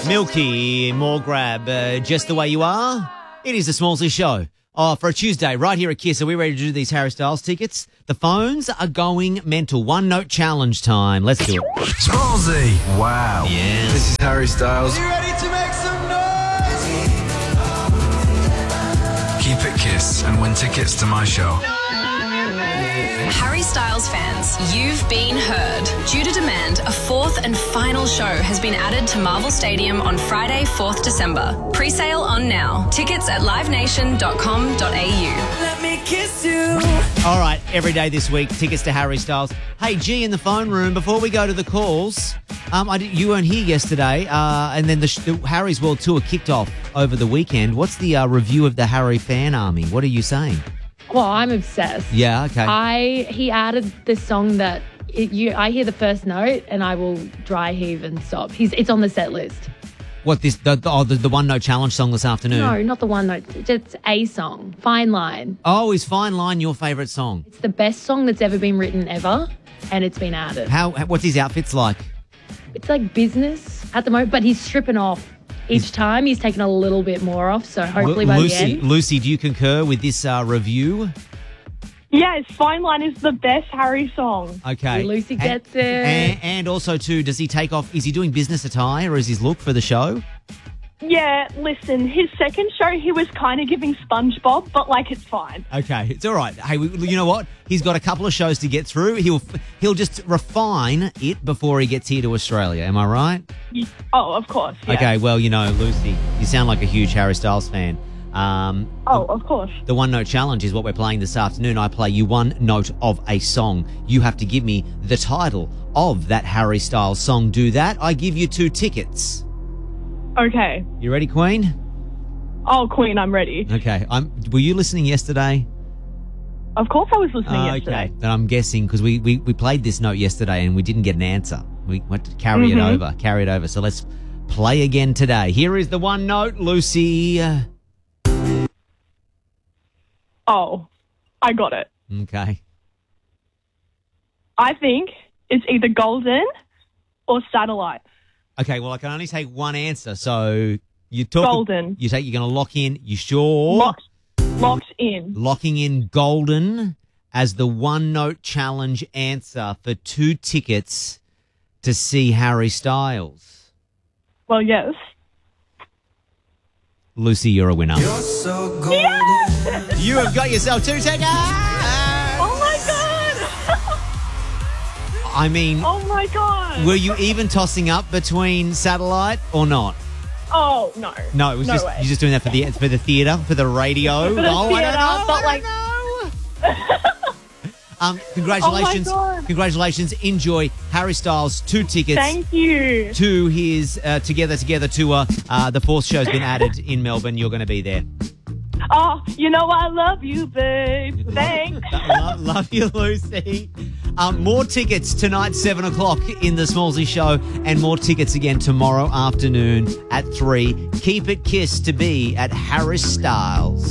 Milky, more grab, just the way you are. It is the Smallsy Show. Oh, for a Tuesday, right here at Kiss. Are we ready to do these Harry Styles tickets? The phones are going mental. One note challenge time. Let's do it. Smallsy. Wow. Yes. This is Harry Styles. You ready to make some noise? Keep it Kiss and win tickets to my show. Harry Styles fans, you've been heard. Due to demand, a fourth and final show has been added to Marvel Stadium on Friday, 4th December. Pre-sale on now. Tickets at livenation.com.au. Let me kiss you. All right, every day this week, tickets to Harry Styles. Hey, G, in the phone room, before we go to the calls, you weren't here yesterday, and then the Harry's World Tour kicked off over the weekend. What's the review of the Harry fan army? What are you saying? Well, I'm obsessed. Yeah, okay. He added this song that I hear the first note and I will dry heave and stop. It's on the set list. What, the one note challenge song this afternoon? No, not the one note. It's a song. Fine Line. Oh, is Fine Line your favourite song? It's the best song that's ever been written ever, and it's been added. What's his outfits like? It's like business at the moment, but he's stripping off. Each time he's taken a little bit more off, so hopefully by the end. Lucy, do you concur with this review? Yes, Fine Line is the best Harry song. Okay. Lucy gets it. And also, too, does he take off, is he doing business attire or is his look for the show? Yeah, listen, his second show, he was kind of giving SpongeBob, but, it's fine. Okay, it's all right. Hey, you know what? He's got a couple of shows to get through. He'll just refine it before he gets here to Australia. Am I right? Oh, of course, yeah. Okay, well, Lucy, you sound like a huge Harry Styles fan. Of course. The one note challenge is what we're playing this afternoon. I play you one note of a song. You have to give me the title of that Harry Styles song. Do that. I give you 2 tickets. Okay. You ready, Queen? Oh, Queen, I'm ready. Okay. Were you listening yesterday? Of course I was listening yesterday. Okay. Then I'm guessing because we played this note yesterday and we didn't get an answer. We went to carry it over. So let's play again today. Here is the one note, Lucy. Oh, I got it. Okay. I think it's either Golden or Satellite. Okay, well, I can only take one answer. So you talk Golden. You're going to lock in. You sure? Locked in. Locking in Golden as the one note challenge answer for 2 tickets to see Harry Styles. Well, yes. Lucy, you're a winner. You're so golden. Yes! You have got yourself 2 tickets. Oh my god! I mean, Oh my god! were you even tossing up between Satellite or not? Oh no! No, it was way. you're just doing that for the theatre, for the radio. For the theatre, but congratulations! Oh my God. Congratulations! Enjoy Harry Styles 2 tickets. Thank you. To his Together to the 4th show's been added in Melbourne. You're going to be there. Oh, I love you, babe. Thanks. Love you, Lucy. More tickets tonight, 7 o'clock in the Smallsy Show, and more tickets again tomorrow afternoon at 3. Keep it Kiss to be at Harry Styles.